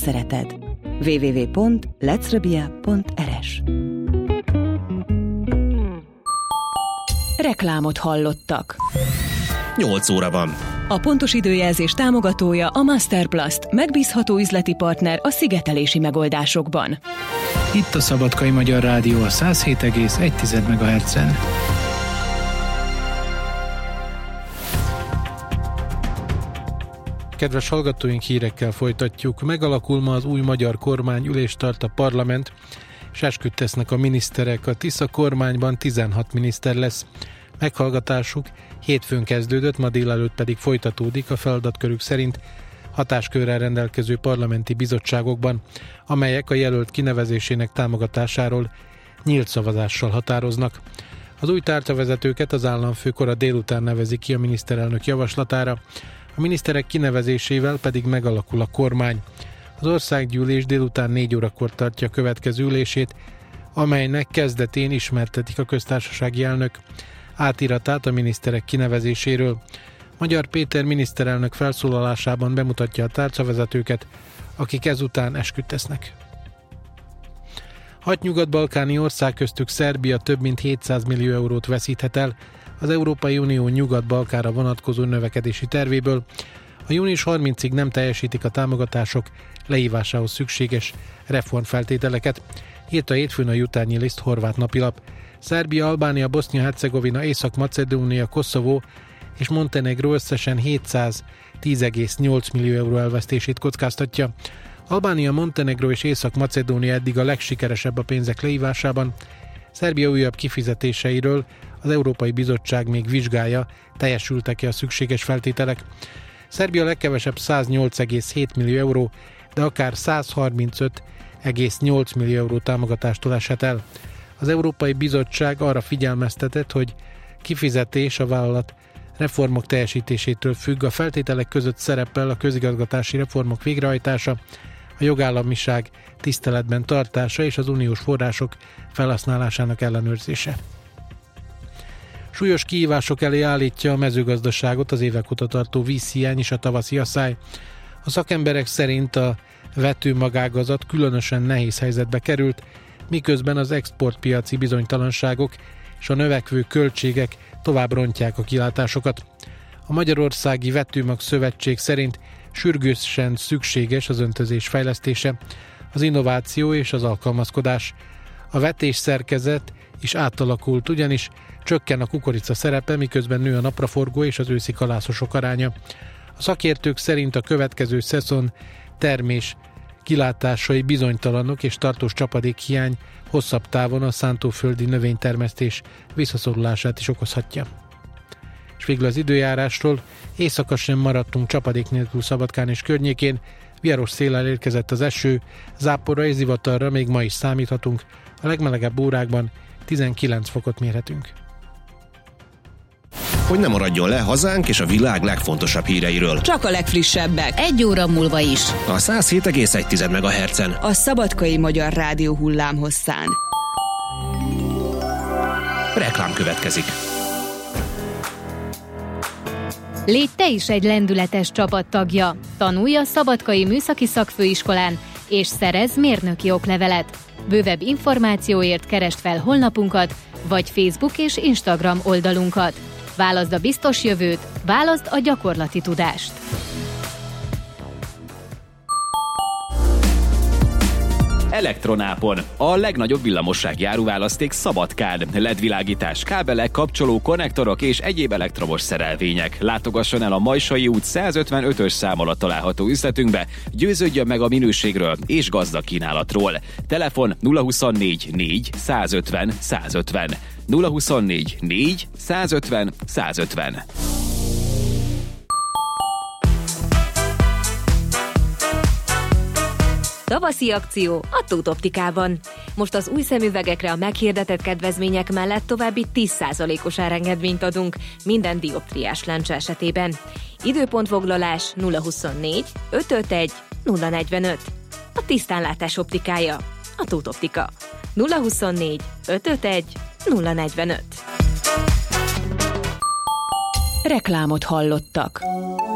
szereted. www.letsrabia.rs. Reklámot hallottak. 8 óra van. A pontos időjelzés támogatója a Masterplast, megbízható üzleti partner a szigetelési megoldásokban. Itt a Szabadkai Magyar Rádió a 107,1 MHz-en. Kedves hallgatóink, hírekkel folytatjuk. Megalakul ma az új magyar kormány, ülést tart a parlament, és esküt tesznek a miniszterek. A Tisza kormányban 16 miniszter lesz. Meghallgatásuk hétfőn kezdődött, ma délelőtt pedig folytatódik a feladatkörük szerint hatáskörrel rendelkező parlamenti bizottságokban, amelyek a jelölt kinevezésének támogatásáról nyílt szavazással határoznak. Az új tárcavezetőket az államfő kora délután nevezi ki a miniszterelnök javaslatára, a miniszterek kinevezésével pedig megalakul a kormány. Az országgyűlés délután 4 órakor tartja a következő ülését, amelynek kezdetén ismertetik a köztársasági elnök átiratát a miniszterek kinevezéséről. Magyar Péter miniszterelnök felszólalásában bemutatja a tárcavezetőket, akik ezután esküt tesznek. 6 nyugat-balkáni ország, köztük Szerbia több mint 700 millió eurót veszíthet el az Európai Unió Nyugat-Balkánra vonatkozó növekedési tervéből. A június 30-ig nem teljesítik a támogatások lehívásához szükséges reformfeltételeket, írta hétfőn a Jutányi Liszt horvát napilap. Szerbia, Albánia, Bosznia-Hercegovina, Észak-Macedónia, Koszovó és Montenegró összesen 710,8 millió euró elvesztését kockáztatja. Albánia, Montenegró és Észak-Macedónia eddig a legsikeresebb a pénzek lehívásában. Szerbia újabb kifizetéseiről az Európai Bizottság még vizsgálja, teljesültek-e a szükséges feltételek. Szerbia legkevesebb 108,7 millió euró, de akár 135,8 millió euró támogatástól eshet el. Az Európai Bizottság arra figyelmeztetett, hogy kifizetés a vállalat reformok teljesítésétől függ. A feltételek között szerepel a közigazgatási reformok végrehajtása, a jogállamiság tiszteletben tartása és az uniós források felhasználásának ellenőrzése. Súlyos kihívások elé állítja a mezőgazdaságot az évek óta tartó vízhiány és a tavaszi asszály. A szakemberek szerint a vetőmagágazat különösen nehéz helyzetbe került, miközben az exportpiaci bizonytalanságok és a növekvő költségek tovább rontják a kilátásokat. A Magyarországi Vetőmag Szövetség szerint sürgősen szükséges az öntözés fejlesztése, az innováció és az alkalmazkodás. A vetés szerkezet is átalakult, ugyanis csökken a kukorica szerepe, miközben nő a napraforgó és az őszi kalászosok aránya. A szakértők szerint a következő szezon termés kilátásai bizonytalanok és tartós csapadékhiány hosszabb távon a szántóföldi növénytermesztés visszaszorulását is okozhatja. És végül az időjárásról: éjszaka sem maradtunk csapadék nélkül Szabadkán és környékén, viharos széllel érkezett az eső, záporra és zivatarra még ma is számíthatunk, a legmelegebb órákban 19 fokot mérhetünk. Hogy ne maradjon le hazánk és a világ legfontosabb híreiről. Csak a legfrissebbek. 1 óra múlva is. A 107,1 MHz-en. A Szabadkai Magyar Rádió hullámhosszán. Reklám következik. Légy te is egy lendületes csapattagja. Tanulj a Szabadkai Műszaki Szakfőiskolán, és szerezz mérnöki oklevelet. Bővebb információért keresd fel honlapunkat, vagy Facebook és Instagram oldalunkat. Válaszd a biztos jövőt, válaszd a gyakorlati tudást. Elektronápon. A legnagyobb villamossági áruválaszték Szabadkán. LED-világítás, kábelek, kapcsoló, konnektorok és egyéb elektromos szerelvények. Látogasson el a Majsai út 155-ös szám alatt található üzletünkbe, győződjön meg a minőségről és gazdag kínálatról. Telefon 024 4 150 150. 024 4 150 150. Tavaszi akció a Tóth Optikában. Most az új szemüvegekre a meghirdetett kedvezmények mellett további 10%-os árengedményt adunk minden dioptriás lencse esetében. Időpontfoglalás 024 551 045. A tisztánlátás optikája. A Tóth Optika. 024 551 045. Reklámot hallottak.